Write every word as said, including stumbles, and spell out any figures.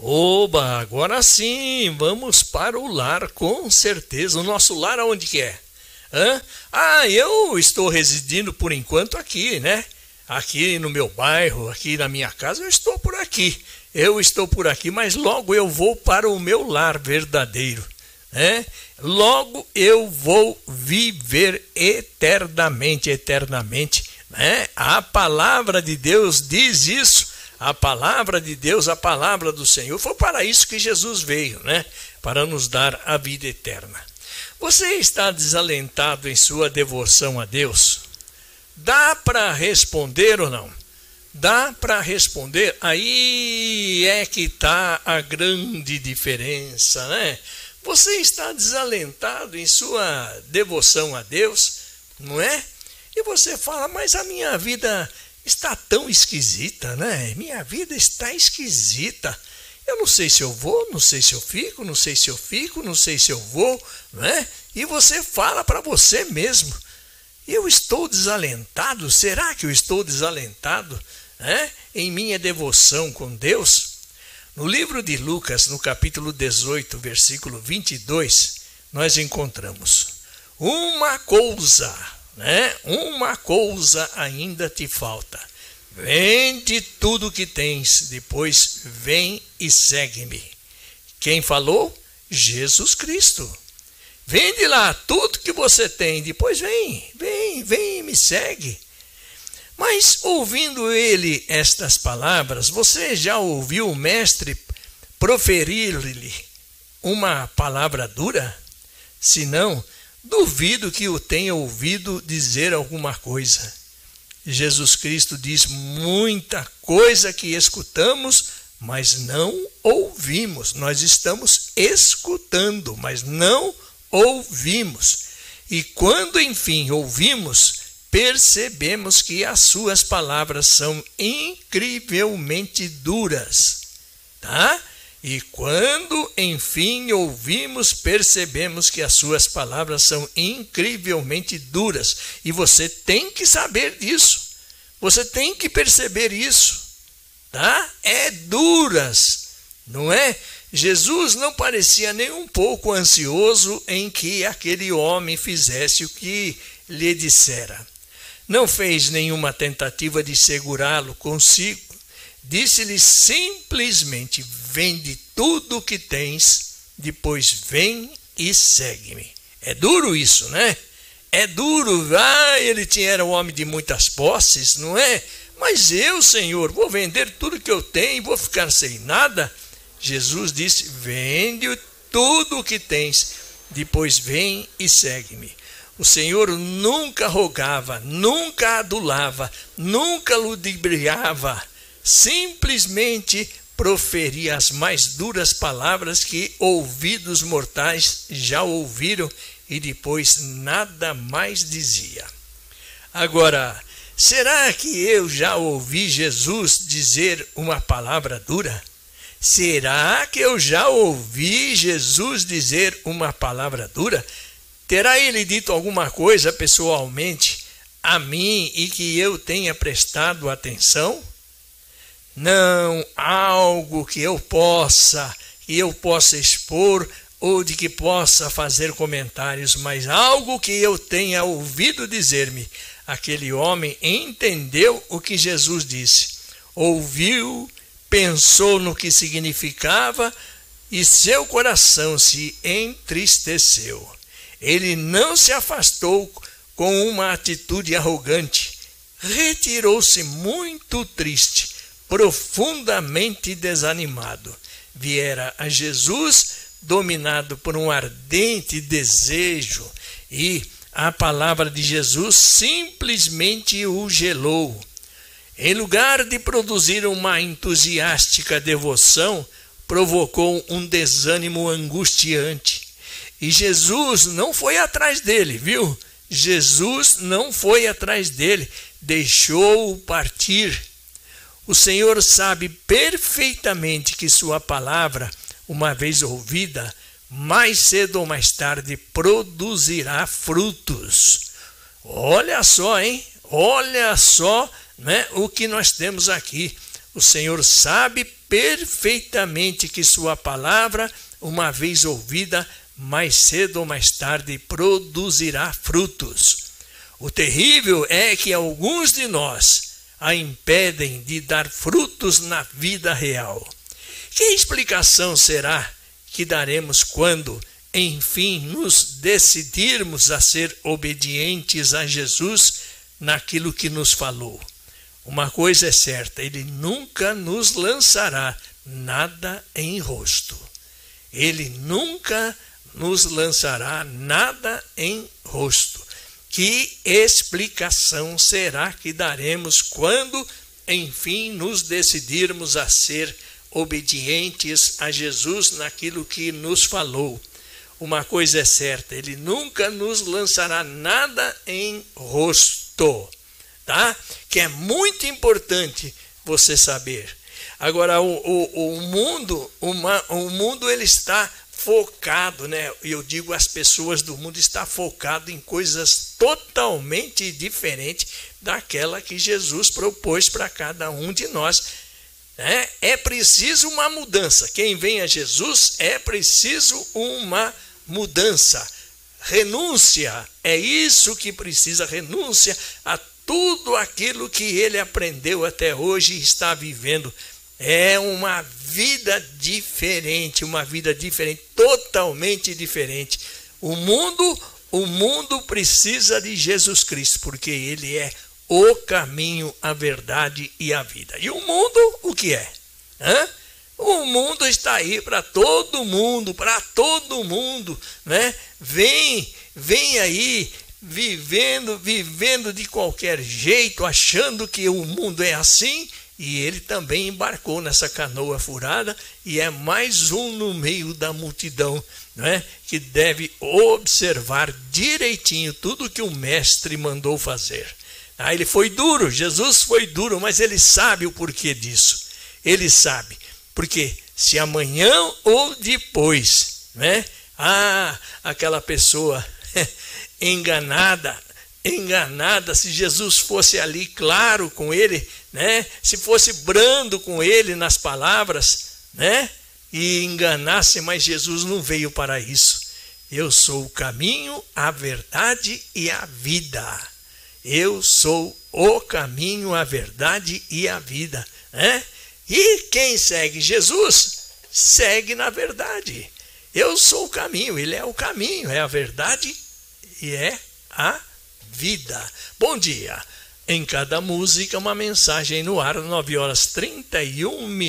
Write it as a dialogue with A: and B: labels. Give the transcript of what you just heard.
A: Oba, agora sim, vamos para o lar, com certeza. O nosso lar aonde que é? Hã? Ah, eu estou residindo por enquanto aqui, né? Aqui no meu bairro, aqui na minha casa, eu estou por aqui. Eu estou por aqui, mas logo eu vou para o meu lar verdadeiro, né? Logo eu vou viver eternamente, eternamente, né? A palavra de Deus diz isso. A palavra de Deus, a palavra do Senhor, foi para isso que Jesus veio, né? Para nos dar a vida eterna. Você está desalentado em sua devoção a Deus? Dá para responder ou não? Dá para responder? Aí é que está a grande diferença, né? Você está desalentado em sua devoção a Deus, não é? E você fala, mas a minha vida está tão esquisita, né? Minha vida está esquisita. Eu não sei se eu vou, não sei se eu fico, não sei se eu fico, não sei se eu vou, né? E você fala para você mesmo, eu estou desalentado? Será que eu estou desalentado, né? Em minha devoção com Deus? No livro de Lucas, no capítulo dezoito, versículo vinte e dois, nós encontramos uma coisa, né? Uma coisa ainda te falta. Vende tudo que tens, depois vem e segue-me. Quem falou? Jesus Cristo. Vende lá tudo que você tem, depois vem, vem, vem e me segue. Mas ouvindo ele estas palavras, você já ouviu o mestre proferir-lhe uma palavra dura? Se não, duvido que o tenha ouvido dizer alguma coisa. Jesus Cristo diz muita coisa que escutamos, mas não ouvimos. Nós estamos escutando, mas não ouvimos. E quando enfim ouvimos, percebemos que as suas palavras são incrivelmente duras, tá? E quando, enfim, ouvimos, percebemos que as suas palavras são incrivelmente duras. E você tem que saber disso. Você tem que perceber isso, tá? É duras, não é? Jesus não parecia nem um pouco ansioso em que aquele homem fizesse o que lhe dissera. Não fez nenhuma tentativa de segurá-lo consigo. Disse-lhe simplesmente, vende tudo o que tens, depois vem e segue-me. É duro isso, né? É duro. Ah, ele tinha, era um homem de muitas posses, não é? Mas eu, Senhor, vou vender tudo que eu tenho, vou ficar sem nada? Jesus disse, vende tudo o que tens, depois vem e segue-me. O Senhor nunca rogava, nunca adulava, nunca ludibriava, simplesmente proferia as mais duras palavras que ouvidos mortais já ouviram e depois nada mais dizia. Agora, será que eu já ouvi Jesus dizer uma palavra dura? Será que eu já ouvi Jesus dizer uma palavra dura? Terá ele dito alguma coisa pessoalmente a mim e que eu tenha prestado atenção? Não, algo que eu possa, que eu possa expor ou de que possa fazer comentários, mas algo que eu tenha ouvido dizer-me. Aquele homem entendeu o que Jesus disse, ouviu, pensou no que significava e seu coração se entristeceu. Ele não se afastou com uma atitude arrogante, retirou-se muito triste, profundamente desanimado. Viera a Jesus dominado por um ardente desejo e a palavra de Jesus simplesmente o gelou. Em lugar de produzir uma entusiástica devoção, provocou um desânimo angustiante. E Jesus não foi atrás dele, viu? Jesus não foi atrás dele, deixou-o partir. O Senhor sabe perfeitamente que sua palavra, uma vez ouvida, mais cedo ou mais tarde produzirá frutos. Olha só, hein? Olha só, né, o que nós temos aqui. O Senhor sabe perfeitamente que sua palavra, uma vez ouvida, mais cedo ou mais tarde produzirá frutos. O terrível é que alguns de nós a impedem de dar frutos na vida real. Que explicação será que daremos quando, enfim, nos decidirmos a ser obedientes a Jesus naquilo que nos falou? Uma coisa é certa, ele nunca nos lançará nada em rosto. Ele nunca nos lançará nada em rosto. Que explicação será que daremos quando, enfim, nos decidirmos a ser obedientes a Jesus naquilo que nos falou? Uma coisa é certa, ele nunca nos lançará nada em rosto, tá? Que é muito importante você saber. Agora, o, o, o mundo, uma, o mundo ele está focado, né? Eu digo, as pessoas do mundo estão focadas em coisas totalmente diferentes daquela que Jesus propôs para cada um de nós. É, é preciso uma mudança. Quem vem a Jesus é preciso uma mudança. Renúncia, é isso que precisa, renúncia a tudo aquilo que ele aprendeu até hoje e está vivendo. É uma vida diferente, uma vida diferente, totalmente diferente. O mundo, o mundo precisa de Jesus Cristo, porque ele é o caminho, a verdade e a vida. E o mundo, o que é? Hã? O mundo está aí para todo mundo, para todo mundo, né? Vem, vem aí vivendo, vivendo de qualquer jeito, achando que o mundo é assim. E ele também embarcou nessa canoa furada e é mais um no meio da multidão, não é? Que deve observar direitinho tudo que o mestre mandou fazer. Ah, ele foi duro, Jesus foi duro, mas ele sabe o porquê disso. Ele sabe, porque se amanhã ou depois, né? Ah, aquela pessoa enganada, enganada, se Jesus fosse ali claro com ele, né? Se fosse brando com ele nas palavras, né? E enganasse, mas Jesus não veio para isso. Eu sou o caminho, a verdade e a vida. Eu sou o caminho, a verdade e a vida, né? E quem segue Jesus, segue na verdade. Eu sou o caminho, ele é o caminho, é a verdade e é a vida. Bom dia. Em cada música, uma mensagem no ar, nove horas e trinta e um minutos.